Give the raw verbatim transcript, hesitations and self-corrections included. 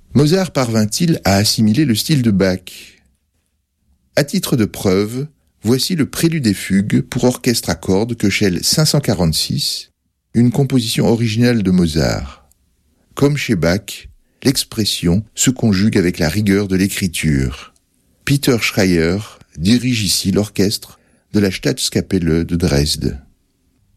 Mozart parvint-il à assimiler le style de Bach ? À titre de preuve, voici le prélude et fugue pour orchestre à cordes Köchel cinq cent quarante-six, une composition originale de Mozart. Comme chez Bach, l'expression se conjugue avec la rigueur de l'écriture. Peter Schreier dirige ici l'orchestre de la Staatskapelle de Dresde.